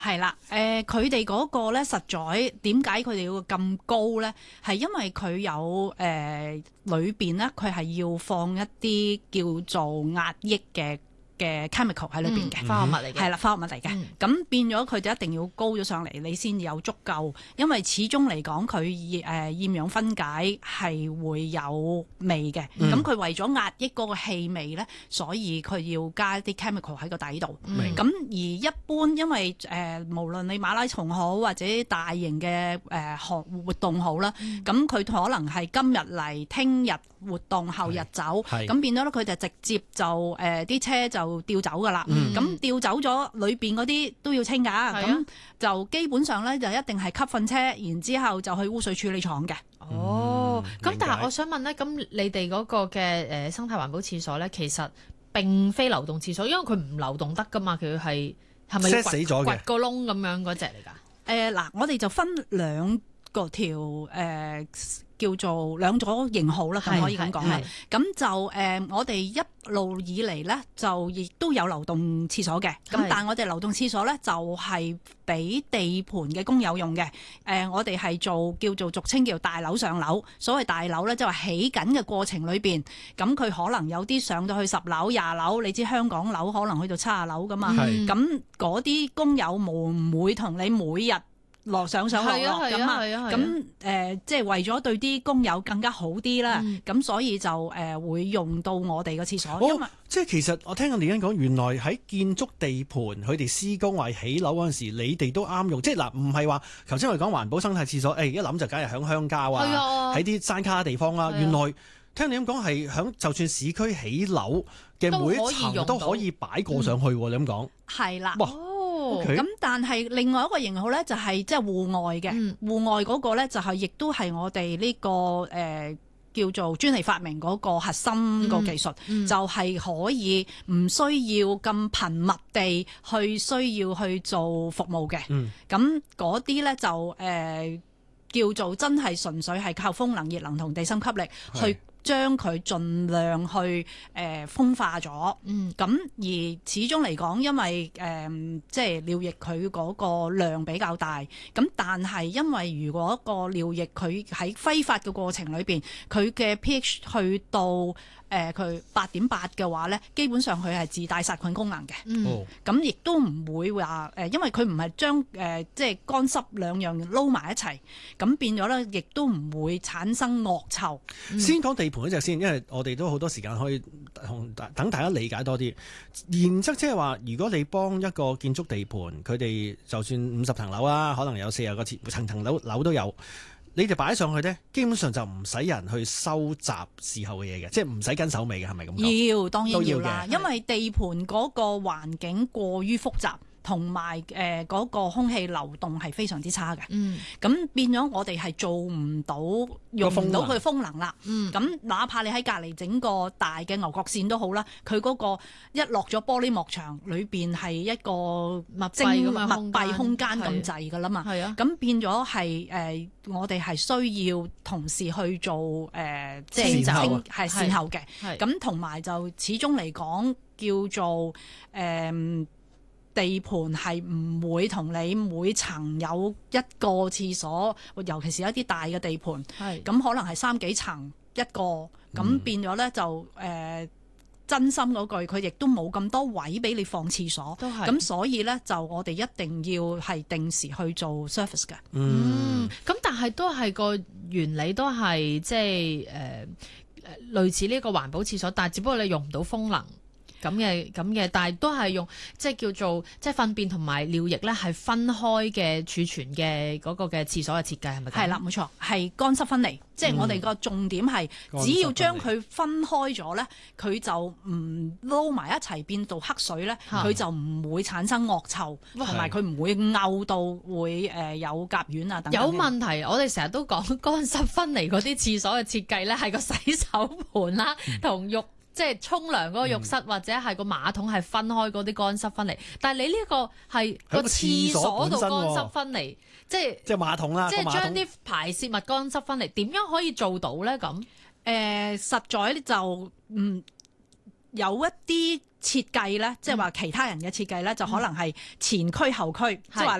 係啦，佢哋嗰個咧，實在點解佢哋要咁高咧？係因為佢有裏邊咧，佢係要放一啲叫做壓抑嘅 chemical 喺裏邊嘅化學物嚟嘅， 係啦，化學物嚟嘅。咁變咗佢就一定要高咗上嚟，你先有足夠。因為始終嚟講，佢厭氧分解係會有味嘅。咁佢為咗壓抑嗰個氣味咧，所以佢要加啲 chemical 喺個底度。咁而一般因為無論你馬拉松好或者大型嘅活動好啦，咁佢可能係今日嚟，聽日活動，後日走，咁變咗咧佢就直接就啲車就調走噶啦。咁調走咗裏邊嗰啲都要清㗎，咁就基本上咧就一定係吸糞車，然之後就去污水處理廠嘅。 咁但係我想問咧，咁你哋嗰個嘅生態環保廁所咧，其實並非流動廁所，因為佢唔流動得噶嘛，佢係咪要掘個窿咁樣嗰隻嚟㗎？ 嗱，我哋就分兩個條叫做兩組型號啦，咁可以咁講啦。咁就我哋一路以嚟咧，就亦都有流動廁所嘅。咁但係我哋流動廁所咧，就係俾地盤嘅工友用嘅。我哋係叫做俗稱叫大樓上樓。所謂大樓咧，即係話起緊嘅過程裏邊，咁佢可能有啲上到去10樓、20樓，你知香港樓可能去到70樓噶嘛。咁嗰啲工友唔會同你每日上落咁啊，咁即係為咗對啲工友更加好啲啦，咁所以就會用到我哋個廁所。因為即係其實我聽阿李欣講，原來喺建築地盤佢哋施工或起樓嗰陣時，你哋都啱用。即係嗱，唔係話頭先我哋講環保生態廁所，一諗就梗係響鄉郊啊，喺啲山卡地方啦。原來聽你咁講係響就算市區起樓嘅每一層都可以擺個上去，你咁講係啦。 咁但係另外一個型號咧，就係即係戶外嘅。戶外嗰個咧就係亦都係我哋呢個叫做專利發明嗰個核心個技術，就係可以唔需要咁頻密地需要去做服務嘅。咁嗰啲咧就叫做真係純粹係靠風能、熱能同地心吸力去將佢盡量去風化咗。咁而始終嚟講，因為即係尿液佢嗰個量比較大，咁但係因為如果個尿液佢喺揮發嘅過程裏邊，佢嘅 pH 去到佢8.8嘅話咧，基本上佢係自帶殺菌功能嘅。咁亦都唔會話因為佢唔係將即係乾濕兩樣撈埋一齊，咁變咗咧，亦都唔會產生惡臭。 先講地盤嗰隻先，因為我哋都好多時間可以等大家理解多啲。原則即係話，如果你幫一個建築地盤，佢哋就算50層樓啦，可能有40個層樓都有。你哋擺上去咧，基本上就唔使人去收集事後嘅嘢嘅，即係唔使跟手尾嘅，係咪咁講？ 當然要啦，因為地盤嗰個環境過於複雜，同埋嗰個空氣流動係非常之差嘅。咁變咗我哋係做唔到用唔到佢嘅風能啦。咁哪怕你喺隔離整個大嘅牛角扇都好啦，佢嗰個一落咗玻璃幕牆，裏邊係一個密閉空間咁滯㗎啦嘛。咁變咗係我哋係需要同事去做即係善後嘅。咁同埋就始終嚟講叫做地盤係唔會同你每層有一個廁所，尤其是一啲大嘅地盤，咁可能係3幾層一個，咁變咗咧就真心嗰句，佢亦都冇咁多位俾你放廁所，咁所以咧就我哋一定要係定時去做 service 嘅。 咁但係都係個原理都係即係類似呢個環保廁所，但係只不過你用唔到風能。咁嘅，但係都係用即係叫做即係糞便同埋尿液咧，係分開嘅儲存嘅嗰個嘅廁所嘅設計係咪？ 係啦，冇錯，係乾濕分離。即係我哋個重點係，只要將佢分開咗咧，佢就唔撈埋一齊變到黑水咧，佢就唔會產生惡臭，同埋佢唔會嘔到會有甲烷啊等等。 有問題，我哋成日都講乾濕分離嗰啲廁所嘅設計咧，係個洗手盆啦同浴。即係沖涼嗰個浴室或者係個馬桶係分開嗰啲乾濕分離，但係你呢個係個廁所度乾濕分離，即係馬桶啦， 即係將啲排泄物乾濕分離，點樣可以做到咧？咁實在就有一啲設計咧，即係話其他人嘅設計咧，就可能係前驅後驅，即係話